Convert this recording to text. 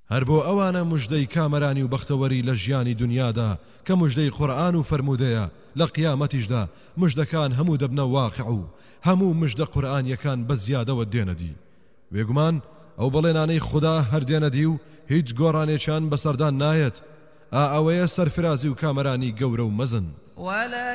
هەر بۆ ئەوانە مژدەی کامەرانی و بەختەوەری لە ژیانی دنیادا کە مژدەی قورئان و فەرموودەیە لە قیامەتیشدا مژدەکان هەموو دەبنە واقع و هەموو مژدە قورئانیەکان بە زیادەوە دێنەدی. بێگومان ئەو بەڵێنانەی خوددا هەردێنەدی و هیچ گۆڕانێکیان بەسەردان نایەت. ئەوەیە سەرفرازی و کامەرانی گەورە و مەزن.